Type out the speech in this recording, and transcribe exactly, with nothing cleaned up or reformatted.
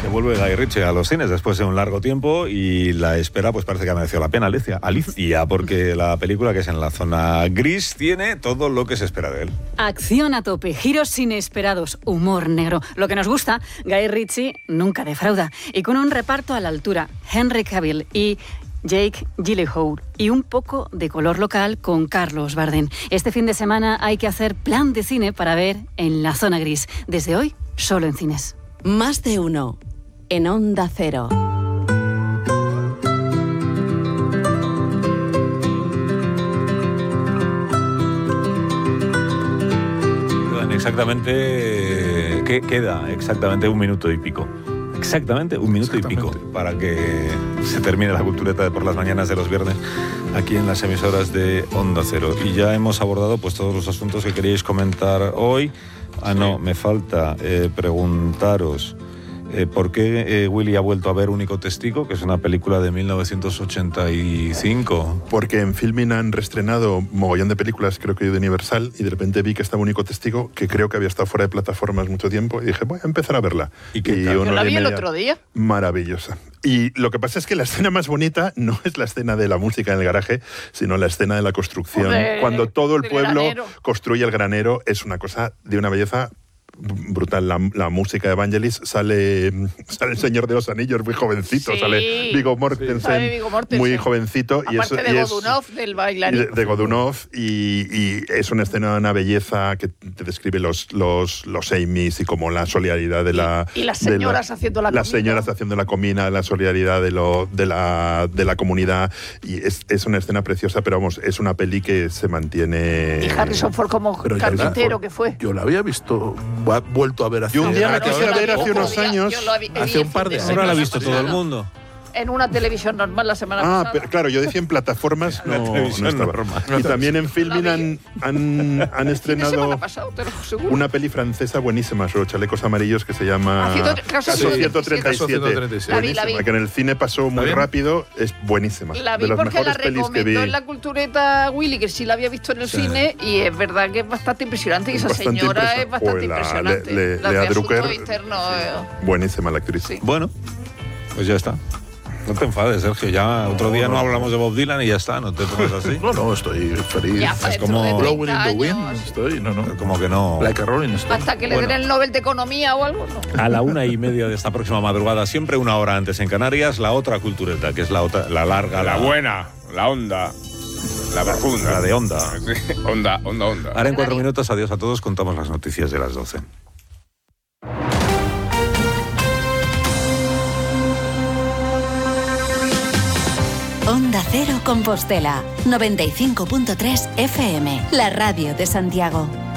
vuelve Guy Ritchie a los cines después de un largo tiempo y la espera pues parece que ha merecido la pena, Alicia. Alicia, porque la película, que es en la zona gris, tiene todo lo que se espera de él. Acción a tope, giros inesperados, humor negro. Lo que nos gusta, Guy Ritchie nunca defrauda. Y con un reparto a la altura, Henry Cavill y Jake Gyllenhaal, y un poco de color local con Carlos Bardem. Este fin de semana hay que hacer plan de cine para ver en la zona gris. Desde hoy, solo en cines. Más de uno, en Onda Cero. Quedan exactamente... ¿Qué queda? Exactamente un minuto y pico. Exactamente un minuto y pico para que se termine la cultureta de por las mañanas de los viernes aquí en las emisoras de Onda Cero. Y ya hemos abordado pues todos los asuntos que queríais comentar hoy. Ah, no, me falta eh, preguntaros eh, por qué eh, Willy ha vuelto a ver Único Testigo, que es una película de mil novecientos ochenta y cinco. Porque en Filmin han reestrenado mogollón de películas, creo que de Universal, y de repente vi que estaba Único Testigo, que creo que había estado fuera de plataformas mucho tiempo, y dije, voy a empezar a verla. ¿Y qué y tal? Yo la vi el otro día. Maravillosa. Y lo que pasa es que la escena más bonita no es la escena de la música en el garaje, sino la escena de la construcción. Joder, Cuando todo el pueblo granero. construye el granero, es una cosa de una belleza brutal. La, la música de Vangelis, sale, sale el Señor de los Anillos muy jovencito, Sí. sale Viggo Mortensen, Sale Viggo Mortensen. muy jovencito. Aparte y eso, de y es- Godunov, del y bailarín. de, de Godunov, y, y es una escena de una belleza que te describe los, los, los Amy's y como la solidaridad de la... Y- y las de señoras haciendo la Las comida. señoras haciendo la comida, la solidaridad de, lo, de, la, de la comunidad, y es, es una escena preciosa, pero vamos, es una peli que se mantiene... Y Harrison Ford como Pero ya carpintero la- que fue. Yo la había visto, ha vuelto a ver hace Yo un día Ah, la que quise ahora ver hace tampoco. unos años. Yo lo vi- Hace vi un el par fin de de años. Ahora la ha semana visto todo el pasado. mundo. En una televisión normal la semana Ah, pasada. pero claro, yo decía en plataformas, La no, no televisión estaba. normal. Y también en Filmin La vi. han, han, han El fin de estrenado semana pasado, te lo aseguro. una peli francesa buenísima sobre chalecos amarillos que se llama Ah, ciento- Caso Caso ciento treinta y siete. ciento treinta y siete. La vi, la vi. Buenísima, que en el cine pasó muy bien? rápido, es buenísima. La de vi las porque la mejores pelis que vi. recomendó en la cultureta Willy, que sí la había visto en el Sí. cine, y es verdad que es bastante impresionante, y esa Bastante señora impresi- es bastante Joder, la- impresionante. Le- le- Las Lea de Asuntos Drucker, Internos, eh, Buenísima la actriz. sí. Bueno, pues ya está. No te enfades, Sergio. Ya otro día no hablamos de Bob Dylan y ya está. No te pongas así. No, no, estoy feliz. Ya, es dentro como- de Blowing in treinta the wind. años, Estoy, no, no. Como que no. Like a Rolling Stone. hasta que le Bueno. den el Nobel de Economía o algo, no. A la una y media de esta próxima madrugada, siempre una hora antes en Canarias, la otra cultureta, que es la otra, la larga, La buena, la onda, la profunda. la de onda. Sí, onda, onda, onda. Ahora en cuatro minutos, adiós a todos, contamos las noticias de las doce. Onda Cero Compostela, noventa y cinco punto tres F M, la radio de Santiago.